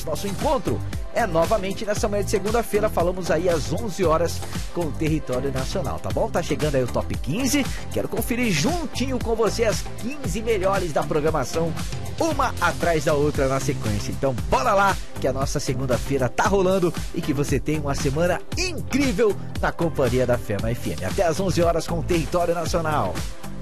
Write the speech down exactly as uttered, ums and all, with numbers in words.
Nosso encontro é novamente nessa manhã de segunda-feira. Falamos aí às onze horas com o Território Nacional, tá bom? Tá chegando aí o Top quinze. Quero conferir juntinho com você as quinze melhores da programação, uma atrás da outra na sequência. Então bora lá, que a nossa segunda-feira tá rolando e que você tenha uma semana incrível na companhia da Fema F M. Até às onze horas com o Território Nacional.